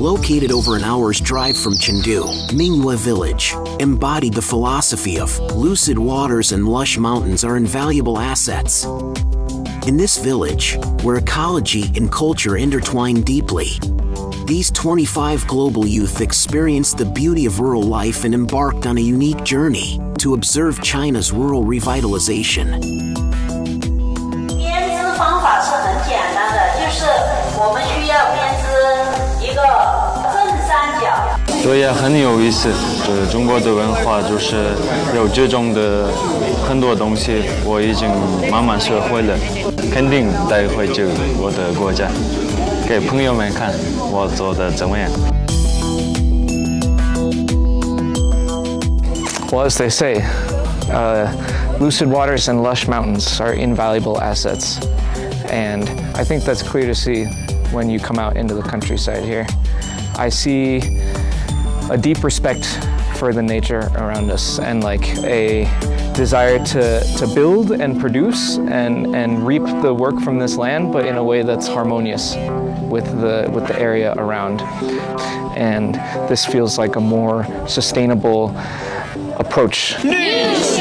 Located over an hour's drive from Chengdu, Mingyue Village embodied the philosophy of lucid waters and lush mountains are invaluable assets. In this village, where ecology and culture intertwine deeply, these 25 global youth experienced the beauty of rural life and embarked on a unique journey to observe China's rural revitalization. 编织方法是很简单的，就是我们需要编织一个正三角。 对呀，很有意思。就是中国的文化，就是有这种的很多东西，我已经慢慢学会了，肯定带回去我的国家，给朋友们看我做的怎么样。 Well, as they say, lucid waters and lush mountains are invaluable assets. And I think that's clear to see when you come out into the countryside here. I see a deep respect for the nature around us and like a desire to build and produce and reap the work from this land, but in a way that's harmonious with the area around. And this feels like a more sustainable approach.